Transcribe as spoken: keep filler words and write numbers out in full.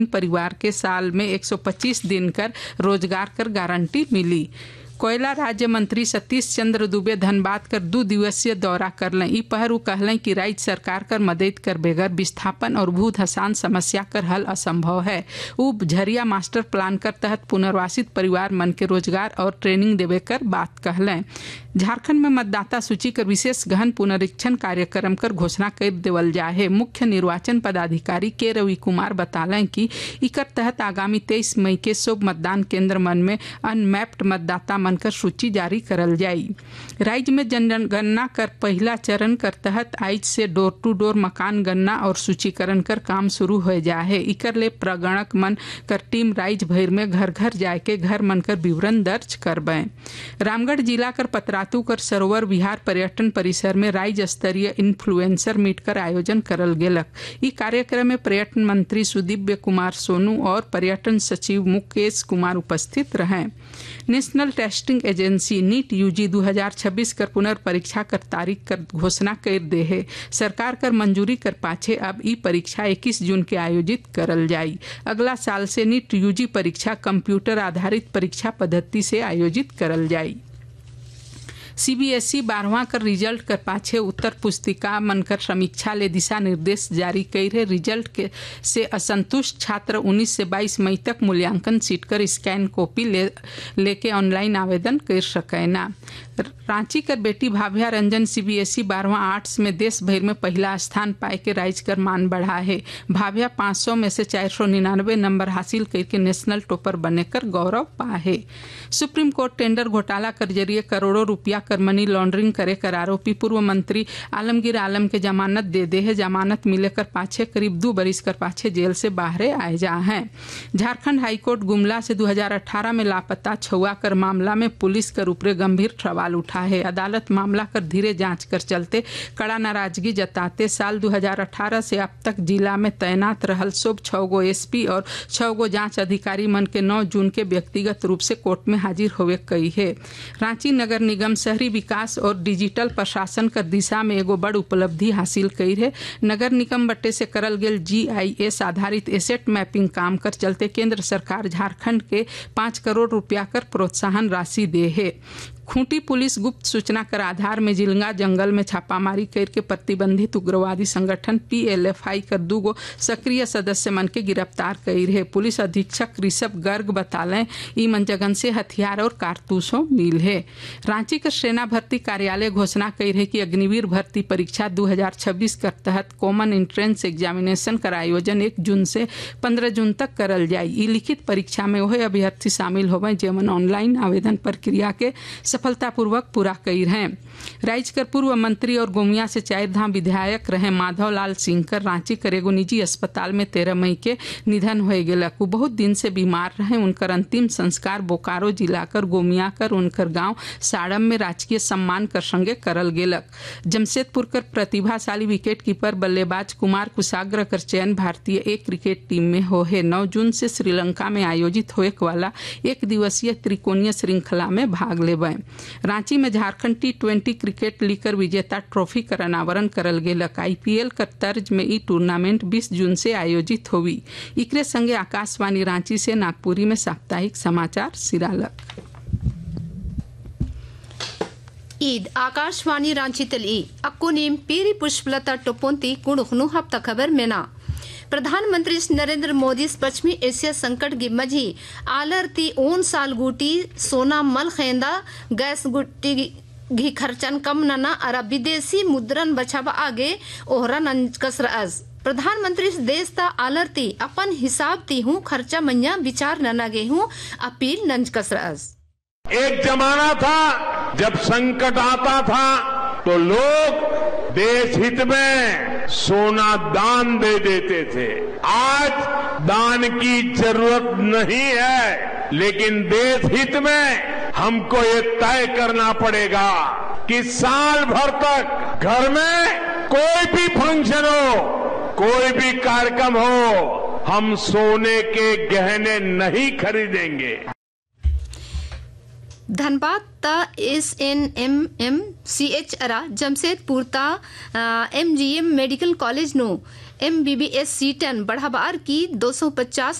परिवार के साल में एक सौ पच्चीस दिन कर रोजगार कर गारंटी मिली। कोयला राज्य मंत्री सतीश चंद्र दुबे धनबाद कर दो दिवसीय दौरा करलें। ई पहर उ कहलें कि राज्य सरकार कर मदद कर बगैर विस्थापन और भू धसान समस्या कर हल असंभव है। उ झरिया मास्टर प्लान कर तहत पुनर्वासित परिवार मन के रोजगार और ट्रेनिंग देवे कर बात कहलें। झारखंड में मतदाता सूची कर विशेष गहन पुनरीक्षण कार्यक्रम कर घोषणा कर देवल जाए है। मुख्य निर्वाचन पदाधिकारी के रवि कुमार बतालें कि इकर तहत आगामी तेईस मई के सब मतदान केंद्र मन में अनमैप्ड मतदाता मन कर सूची जारी करल जाई। राज्य में जनगणना कर पहला चरण कर तहत आज से डोर टू डोर मकान गणना और सूचीकरण कर काम शुरू हो जाए है। इकर ले प्रगणक मन कर टीम राज्य भर में घर घर जाए के घर मन कर विवरण दर्ज करबे। रामगढ़ जिला कर पतरातू कर सरोवर विहार पर्यटन परिसर में राज्य स्तरीय इन्फ्लुएंसर मीट कर आयोजन करल गेलक। ई कार्यक्रम में पर्यटन मंत्री सुदीव्य कुमार सोनू और पर्यटन सचिव मुकेश कुमार उपस्थित रहे। National testing agency NEET UG दो हज़ार छब्बीस कर पुनर्परीक्षा कर तारीख कर घोषणा कर दे है। सरकार कर मंजूरी कर पाछे अब ई परीक्षा इक्कीस जून के आयोजित करल जाई। अगला साल से नीट यूजी परीक्षा कंप्यूटर आधारित परीक्षा पद्धति से आयोजित करल जाई। सीबीएसई बारहवां कर रिजल्ट कर पाछे उत्तर पुस्तिका मनकर समीक्षा ले दिशा निर्देश जारी करे। रिजल्ट के से असंतुष्ट छात्र उन्नीस से बाईस मई तक मूल्यांकन सीट कर स्कैन कॉपी ले लेके ऑनलाइन आवेदन कर सकेना। रांची कर बेटी भाव्या रंजन सीबीएसई बारहवां आर्ट्स में देश भर में पहला स्थान पाए के राज्य कर मान बढ़ा है। भाव्या पाँच सौ में से चार सौ निन्यानवे नंबर हासिल करके नेशनल टॉपर बने कर गौरव पा है। सुप्रीम कोर्ट टेंडर घोटाला कर जरिए करोड़ों रुपया कर मनी लॉन्ड्रिंग करे कर आरोपी पूर्व मंत्री आलमगीर आलम के जमानत दे दे है। जमानत मिले कर पाछे करीब दो बरिस कर पाछे जेल से बाहर आए जा हैं। झारखंड हाईकोर्ट गुमला से दो हज़ार अठारह में लापता छुआ कर मामला में पुलिस कर ऊपर गंभीर सवाल उठा है। अदालत मामला कर धीरे जांच कर चलते कड़ा नाराजगी जताते साल दो हज़ार अठारह से अब तक जिला में तैनात रहल सब छह गो एसपी और छह गो जांच अधिकारी मन के नौ जून के व्यक्तिगत रूप से कोर्ट में हाजिर होवे कई है। रांची नगर निगम शहरी विकास और डिजिटल प्रशासन कर दिशा में एगो बड़ उपलब्धि हासिल कई है। नगर निगम बट्टे से करल गेल जीआईएस आधारित एसेट मैपिंग काम कर चलते केंद्र सरकार झारखंड के पाँच करोड़ रुपया कर प्रोत्साहन राशि दे है। खूंटी पुलिस गुप्त सूचना कर आधार में जिलंगा जंगल में छापामारी करके प्रतिबंधित उग्रवादी संगठन पीएलएफआई कर दूगो सक्रिय सदस्य मन के गिरफ्तार कई रहे। पुलिस अधीक्षक ऋषभ गर्ग बतालें ई मन जगन से हथियार और कारतूसों मिल है। रांची का सेना भर्ती कार्यालय घोषणा कई रहे कि अग्निवीर भर्ती परीक्षा दो हज़ार छब्बीस कर तहत कॉमन एंट्रेंस एग्जामिनेशन कर आयोजन एक जून से पंद्रह जून तक करल जाई। ई लिखित परीक्षा में वह अभ्यर्थी शामिल होवे जेमन ऑनलाइन आवेदन प्रक्रिया के सफलतापूर्वक पूरा कई हैं। राज्य कर पूर्व मंत्री और गोमिया से चार धाम विधायक रहे माधव लाल सिंह कर रांची कर एगो निजी अस्पताल में तेरह मई के निधन हो गेलक। वो बहुत दिन से बीमार रहे। उनकर अंतिम संस्कार बोकारो जिला कर गोमिया कर उनकर गांव साड़म में राजकीय सम्मान कर संगे करल गेलक। जमशेदपुर कर प्रतिभाशाली विकेट कीपर बल्लेबाज कुमार कुशाग्र कर चयन भारतीय एक क्रिकेट टीम में हो है। नौ जून से श्रीलंका में आयोजित होने वाला एक दिवसीय त्रिकोणीय श्रृंखला में भाग लेबे। रांची में Jharkhand T twenty cricket league कर विजेता ट्रॉफी कर अनावरण करल गेलक। आईपीएल कर तर्ज में ई टूर्नामेंट बीस जून से आयोजित होवी। इकरे संगे आकाशवाणी रांची से नागपुरी में साप्ताहिक समाचार सिरालक। ईद आकाशवाणी रांची तली अक्कुनीम पीरी पुष्पलता टोपोंती कुणुखनु हफ्ता खबर मेना। प्रधानमंत्री नरेंद्र मोदी पश्चिमी एशिया संकट की मझी आलरती ओन साल गुटी सोना मल खेंदा गैस गुटी घी खर्चन कम नना अरब विदेशी मुद्रन बचावा आगे ओहरा नंज कसर अज प्रधानमंत्री देश ता आलरती अपन हिसाब ती हूँ खर्चा मैया विचार नना गे हूँ अपील नंज कसर अज। एक जमाना था जब संकट आता था तो लोग देश हित में सोना दान दे देते थे। आज दान की जरूरत नहीं है, लेकिन देश हित में हमको ये तय करना पड़ेगा कि साल भर तक घर में कोई भी फंक्शन हो, कोई भी कार्यक्रम हो, हम सोने के गहने नहीं खरीदेंगे। धनबाद ता S N M M C H अरा जमशेदपुर ता M G M medical college नो एम बी बी एस सीटन बढ़ाबार की दो सौ पचास